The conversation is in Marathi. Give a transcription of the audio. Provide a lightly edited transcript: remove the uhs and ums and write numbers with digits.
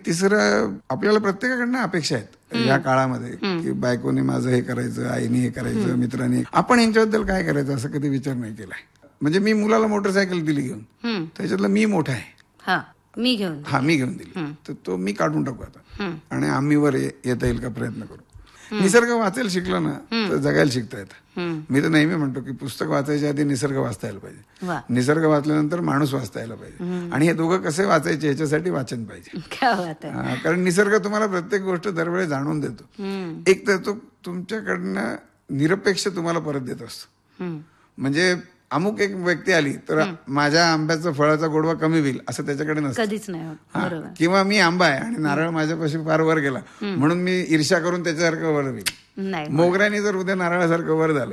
तिसरं, आपल्याला प्रत्येकाकडनं अपेक्षा आहेत या काळामध्ये की बायकोने माझं हे करायचं, आईने हे करायचं, मित्रांनी. आपण यांच्याबद्दल काय करायचं असं कधी विचार नाही केलाय. म्हणजे मी मुलाला मोटरसायकल दिली घेऊन, त्याच्यातलं मी मोठा आहे, मी घेऊन दिली, तर तो मी काढून टाकू आता आणि आम्ही वर येता येईल का प्रयत्न करू. निसर्ग वाचायला शिकलो ना तर जगायला शिकता येतं. मी तर नेहमी म्हणतो की पुस्तक वाचायच्या आधी निसर्ग वाचता यायला पाहिजे, निसर्ग वाचल्यानंतर माणूस वाचता यायला पाहिजे, आणि हे दोघं कसे वाचायचे ह्याच्यासाठी वाचन पाहिजे. कारण निसर्ग तुम्हाला प्रत्येक गोष्ट दरवेळी जाणून देतो. एक तर तो तुमच्याकडनं निरपेक्ष तुम्हाला परत देत असतो. म्हणजे अमुक एक व्यक्ती आली तर माझ्या आंब्याचं फळाचा गोडवा कमी होईल असं त्याच्याकडे नसतं, कधीच नाही. किंवा मी आंबा आहे आणि नारळ माझ्यापाशी फार वर गेला म्हणून मी ईर्ष्या करून त्याच्यासारखं वर होईल. मोगऱ्याने जर उद्या नारळासारखं वर झालं